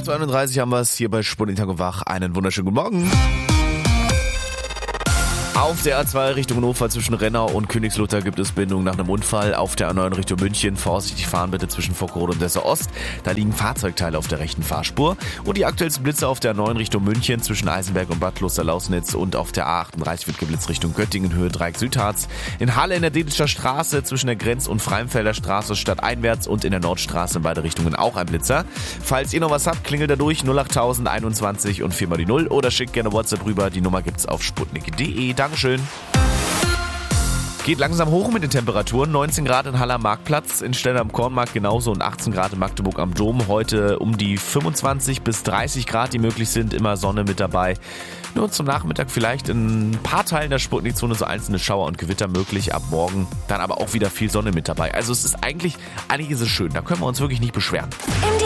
8.31 Uhr haben wir es hier bei Sputnik Tag und Wach. Einen wunderschönen guten Morgen. Auf der A2 Richtung Hannover zwischen Rennau und Königslutter gibt es Bindung nach einem Unfall. Auf der A9 Richtung München vorsichtig fahren bitte zwischen Vockerode und Dessau Ost. Da liegen Fahrzeugteile auf der rechten Fahrspur. Und die aktuellsten Blitze auf der A9 Richtung München zwischen Eisenberg und Bad Kloster-Lausnitz. Und auf der A38 wird geblitzt Richtung Göttingen, Höhe Dreieck Südharz. In Halle in der Dedelscher Straße zwischen der Grenz- und Freimfelder Straße stadteinwärts und in der Nordstraße in beide Richtungen auch ein Blitzer. Falls ihr noch was habt, klingelt da durch 08000 21 und 4 mal die 0 oder schickt gerne WhatsApp rüber. Die Nummer gibt's auf sputnik.de. Dankeschön. Geht langsam hoch mit den Temperaturen. 19 Grad in Halle am Marktplatz, in Stelle am Kornmarkt genauso und 18 Grad in Magdeburg am Dom. Heute um die 25 bis 30 Grad, die möglich sind. Immer Sonne mit dabei. Nur zum Nachmittag vielleicht in ein paar Teilen der Sputnik-Zone so einzelne Schauer und Gewitter möglich. Ab morgen dann aber auch wieder viel Sonne mit dabei. Also es ist eigentlich ist es schön. Da können wir uns wirklich nicht beschweren.